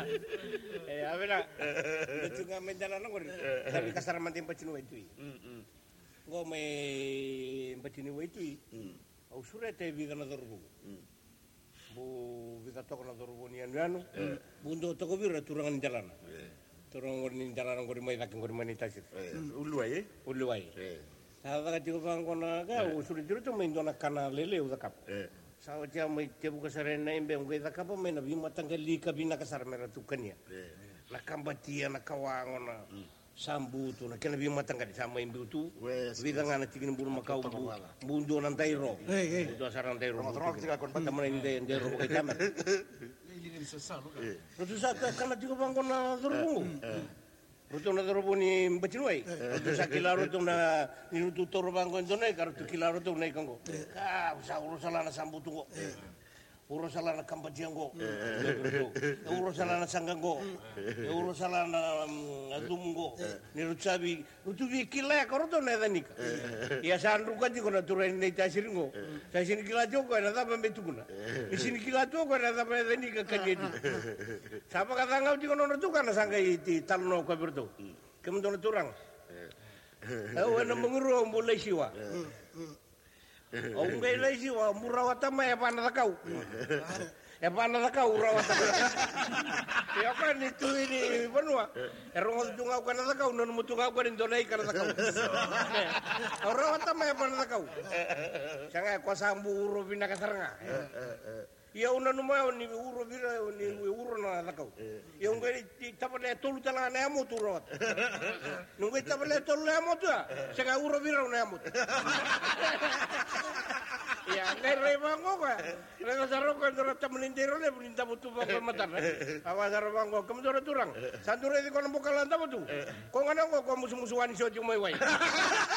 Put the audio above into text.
Avena. Juga menjalan ngor. Dari kasar mantin pacinu itu. Ngo me pacinu itu. Usure te viga na dorbu. Bu viga tok na dorbu ni anu. Bundo toko vira turangan jalan. Turang ni jalan ngor mai dak ngor mani tasir. Uluai. Sawa ka tigo bangkona ka usure juru to mendona kana lele udakap. Sawa tia mai te buka sarena imbe ngwe dakap mena bima tanggali ka bina ka sarmera tukania. Na kambatia na kawangona. Sambutu na kena bima tanggali sama imbe tu. Vida ngana tigin bulu makau bundo nan tairo. Bundo saran tairo. Tamana inde ndero ka kamera. Rutu sa kana tigo bangkona dorungu. Rutu na dorobo ni mbatinuai. Rutu sa kilaro tu na ni rutu toro bangkon donai kar tu kilaro tu nai kango. Sa urusala na sambutu go. Urusala na kambajiango. Urusala na sangango. Urusala na adumungo. Ni rutsabi rutu vi kila koroto na danika. Ya sanru ka jiko na turai nei tasiringo. Tasini kila joko na daba betuguna. Isini kila joko na daba danika kanyedi. Sapa kata ngau jiko no tu kana sanga iti talno ka berdo. Kemudian na turang. Na menguru mulai siwa. Ngai lai siwa murawata mai pana takau. Pana takau urawata. Ya kan itu ini benua. Erong tungau kana takau non mutungau kan indonai kana takau. Urawata mai pana takau. Sanga ko sambu uro bina kasaranga. Ya una numa ni uro vira ni uro na takau. Ya ngai tapale tolu tala na amo tu rot. Ngai tapale tolu na amo tu. Sanga uro vira na amo. Ya, nere bango ka. Nere saro ka ndoro tamelindero le bulinta butu bangko matan. Awa saro bango kemdoro turang. Sandure di kono bukalan ta butu. Ko ngana ko musuh-musuhan iso jumai wai.